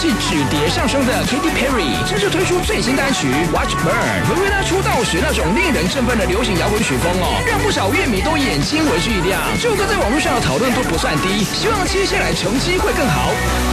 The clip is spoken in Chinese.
气止跌上升的 Katy Perry， 甚至推出最新单曲 Watch Burn， 回归她出道时那种令人振奋的流行摇滚曲风哦，让不少乐迷都眼睛为之一亮。这首歌在网络上的讨论度不算低，希望接下来成绩会更好。